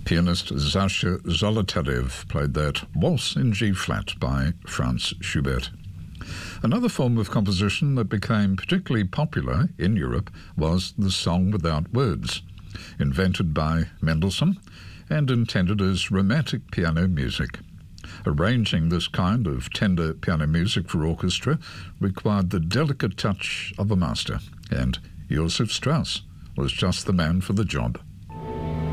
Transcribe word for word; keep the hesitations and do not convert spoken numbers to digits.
Pianist Sasha Zolotarev played that Waltz in G-flat by Franz Schubert. Another form of composition that became particularly popular in Europe was the song without words, invented by Mendelssohn and intended as romantic piano music. Arranging this kind of tender piano music for orchestra required the delicate touch of a master, and Joseph Strauss was just the man for the job.